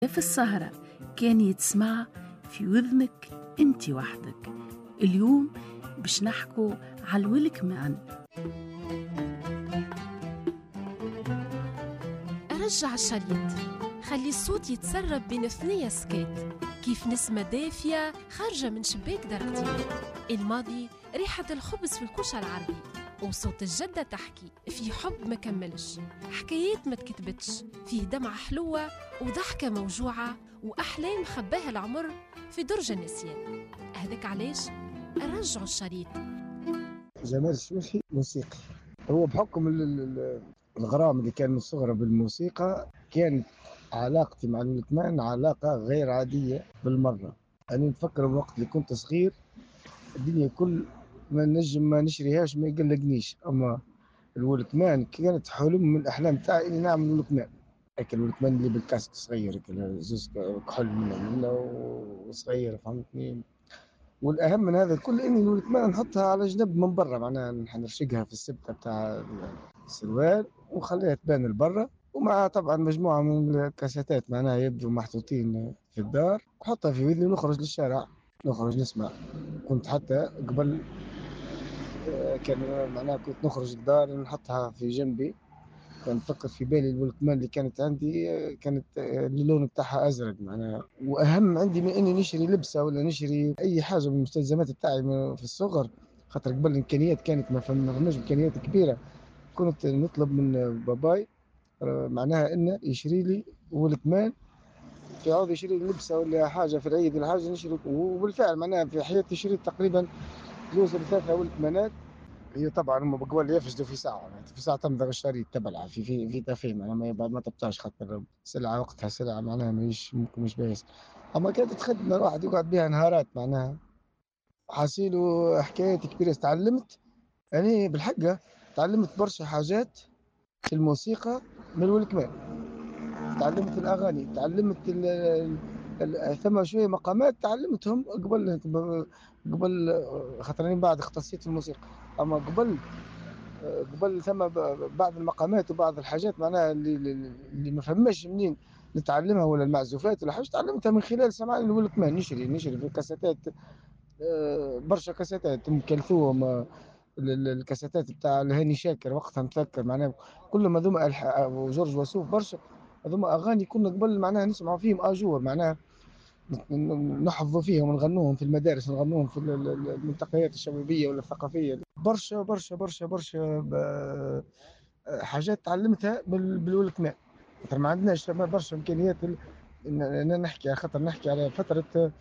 في السهرة كان يتسمع في وذنك انت وحدك. اليوم باش نحكوا على الولكمان. رجع الشريط، خلي الصوت يتسرب بين ثنية سكات، كيف نسمة دافية خارجة من شباك درجتين. الماضي ريحة الخبز في الكوشة العربي، وصوت الجدة تحكي في حب ما كملش، حكايات ما تكتبتش، فيه دمعة حلوة وضحكة موجوعة وأحلام خباها العمر في درج النسيان. هذاك علاش رجعوا الشريط. جمال الشوشي موسيقي، هو بحكم الغرام اللي كان من صغره بالموسيقى، كانت علاقتي مع الولكمان علاقة غير عادية بالمرة. أنا نتفكر الوقت اللي كنت صغير الدنيا كل ما نجم ما نشريهاش ما يقلقنيش، أما الولكمان كانت حلم من الأحلام تاعي إني نعمل ولكمان. هيك الولكمان اللي بالكاسك صغير، زوز كحل منه وصغير، فهمتني. والاهم من هذا الكل اني الولكمان نحطها على جنب من برا، معناها نرشقها في السبته بتاع السروال ونخليها تبان لبرا، ومع طبعا مجموعه من الكاسيتات معناها يبدو محطوطين في الدار، نحطها في وذني ونخرج للشارع نخرج نسمع. كنت حتى قبل كان معناها كنت نخرج الدار نحطها في جنبي. كان فكر في بالي الولكمان اللي كانت عندي كانت اللون بتاعها ازرق معناها. واهم عندي من اني نشري لبسه ولا نشري اي حاجه من المستلزمات بتاعي في الصغر، خاطر قبل الامكانيات كانت ما فماش امكانيات كبيره. كنت نطلب من باباي معناها انه يشري لي ولكمان، يعوض يشري لي لبسه ولا حاجه في العيد ولا حاجه نشري. وبالفعل معناها في حياتي شريت تقريبا جوز ثلاثه ولكمانات. هي طبعا هم بقول يفسدوا في ساعه، يعني في ساعه تمضغ الشريط تبلع في تفاهم، انا ما تبطاش خاطر سلعه وقتها سلعه معناها مش ممكن مش بايس. اما كانت خدمه الواحد يقعد بها نهارات معناها. حاسيله حكايات كبيره تعلمت. يعني بالحقه تعلمت برشا حاجات في الموسيقى من الولكمان. تعلمت الاغاني، تعلمت ثم شويه مقامات تعلمتهم قبل خاطر أنا بعد اختصيت في الموسيقى. اما قبل ثم بعض المقامات وبعض الحاجات معناها اللي ما فهمش منين نتعلمها، ولا المعزوفات ولا حاجه تعلمتها من خلال سماع الولكمان. نشري في كاسيتات، برشا كاسيتات ام كلثوم، الكاسيتات بتاع الهاني شاكر وقتها نتذكر معناها كلهم هذوما وجورج وسوف برشا. هذوما اغاني كنا قبل معناها نسمعوا فيهم اجور، معناها نحفظوا فيهم ونغنوهم في المدارس، نغنوهم في الملتقيات الشبابيه ولا الثقافيه. برشا برشا برشا برشا حاجات تعلمتها بالولكمان. خاطر ما عندناش برشا امكانيات ان نحكي على خاطر نحكي على فتره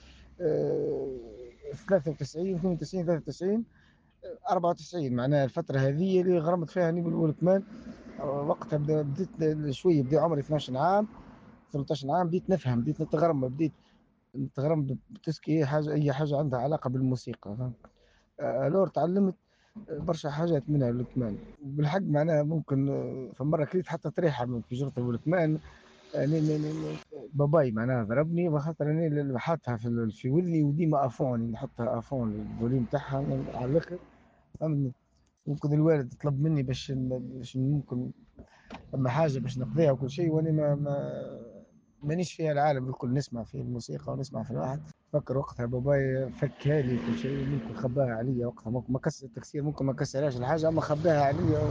93 92 93 94 معناها الفتره هذه اللي غرمت فيها اني بالولكمان. وقتها بديت شويه، بدي عمري 12 عام 13 عام، بديت نفهم، بديت نتغرم، بديت نتغرم بتسكي اي حاجه عندها علاقه بالموسيقى. الور تعلمت برشا حاجات منها الولكمان بالحق معناها. ممكن فمره كريت حتى طريحه من في جرة الولكمان. باباي معناها ضربني وخاطر اني اللي حاطها في وذني وديما افون، نحطها افون الفوليوم تاعها على الاخر، فهمتني. ممكن الوالد طلب مني باش ممكن اما حاجه باش نقضيها وكل شيء، وانا مانيش فيها العالم الكل، نسمع في الموسيقى ونسمع في الواحد. فكر وقتها باباي فكها لي كل شيء، ممكن خباها عليا وقتها، ممكن ما كسر التكسير، ممكن ما كسرهاش الحاجه، اما خباها عليا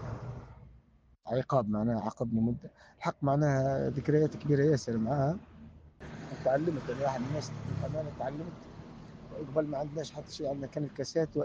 عقاب معناها عاقبني مده. الحق معناها ذكريات كبيره ياسر معاها. تعلمت يعني واحد من الناس الامانه، تعلمت قبل ما عندناش حتى شيء، عندنا كان الكاسات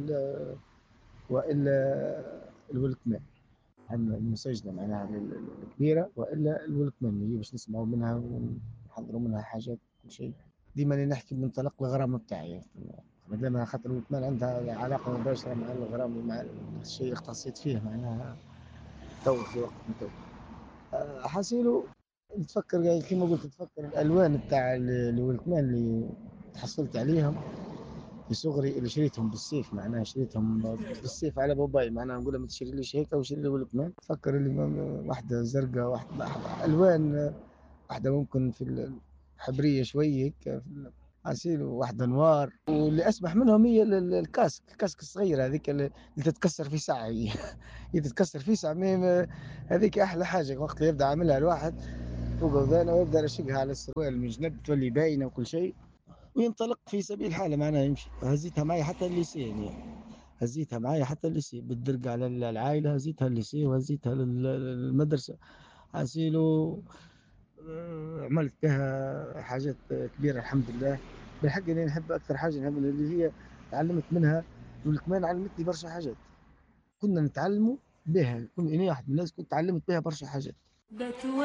والا الولكمان، عندنا المسجله معناها الكبيره والا الولكمان اللي باش نسمعوا منها ونحضروا منها حاجات كل شيء. ديما اللي نحكي من منطلق الغرام بتاعي، دائما خاطر الولكمان عندها علاقه مباشره مع الغرام ومع الشيء اختصيت فيه معناها تو في وقت من تو. حاسيلو نتفكر يعني كما قلت، نتفكر الالوان بتاع الولكمان اللي تحصلت عليهم في صغري، اللي شريتهم بالسيف معناها، شريتهم بالسيف على باباي معناها، نقول له ما تشريليش هيك وشري لي ولكمان. تفكر اللي واحده زرقاء، واحده الوان، واحده ممكن في الحبريه شويه هيك حاسيل، واحده نوار. واللي اسمح منهم هي الكاسك الصغيره هذيك اللي تتكسر في ساعه هي. هي تتكسر في ساعه، هذيك احلى حاجه وقت اللي يبدا عاملها الواحد. فوق ودانا ويبدا رشقها على السروال من جنب تولي باينه وكل شيء، وينطلق في سبيل حاله معناها يمشي. هزيتها معي حتى الليسي يعني، هزيتها معي حتى الليسي بالدرق على العائله، هزيتها الليسي وهزيتها للمدرسه. حاسيلو عملت بها حاجات كبيره الحمد لله. بالحق اني نحب اكثر حاجه نحب اللي هي تعلمت منها، والكمان علمتني برشا حاجات كنا نتعلموا بها. كنت انا واحد من الناس كنت تعلمت بها برشا حاجات.